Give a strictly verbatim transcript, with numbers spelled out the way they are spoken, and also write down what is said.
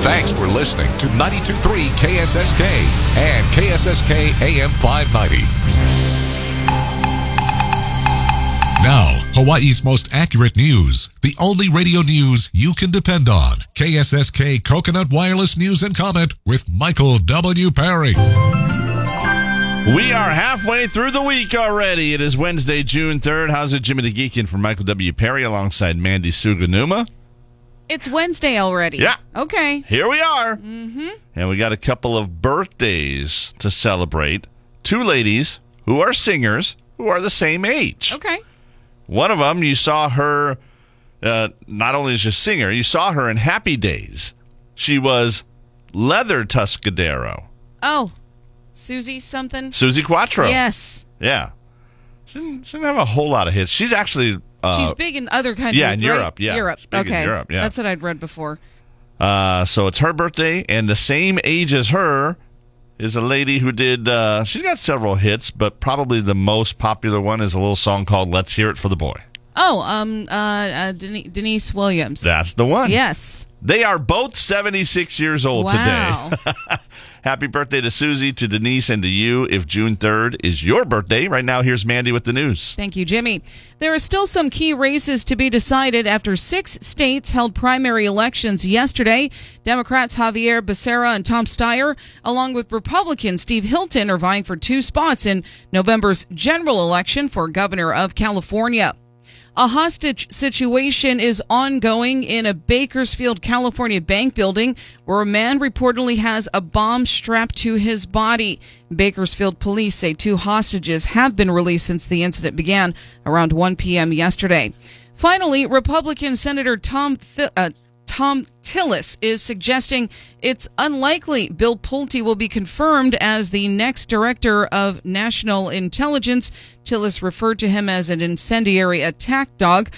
Thanks for listening to ninety-two point three K S S K and K S S K A M five ninety. Now, Hawaii's most accurate news. The only radio news you can depend on. K S S K Coconut Wireless News and Comment with Michael W. Perry. We are halfway through the week already. It is Wednesday, June third. How's it, Jimmy the Geekin from Michael W. Perry alongside Mandy Suganuma? It's Wednesday already. Yeah. Okay. Here we are. Mm-hmm. And we got a couple of birthdays to celebrate. Two ladies who are singers who are the same age. Okay. One of them, you saw her, uh, not only as a singer, you saw her in Happy Days. She was Leather Tuscadero. Oh, Susie something? Susie Quattro. Yes. Yeah. She didn't, she didn't have a whole lot of hits. She's actually... Uh, She's big in other countries, Yeah, in right? Europe, yeah. Europe, She's big in okay. Europe, yeah. That's what I'd read before. Uh, so it's her birthday, and the same age as her is a lady who did, uh, she's got several hits, but probably the most popular one is a little song called Let's Hear It for the Boy. Oh, um, uh, uh Den- Denise Williams. That's the one. Yes. They are both seventy-six years old Wow. today. Happy birthday to Susie, to Denise, and to you. If June third is your birthday, right now here's Mandy with the news. Thank you, Jimmy. There are still some key races to be decided after six states held primary elections yesterday. Democrats Javier Becerra and Tom Steyer, along with Republican Steve Hilton, are vying for two spots in November's general election for governor of California. A hostage situation is ongoing in a Bakersfield, California bank building where a man reportedly has a bomb strapped to his body. Bakersfield police say two hostages have been released since the incident began around one p.m. yesterday. Finally, Republican Senator Tom Th- uh, Tom Tillis is suggesting it's unlikely Bill Pulte will be confirmed as the next director of national intelligence. Tillis referred to him as an incendiary attack dog.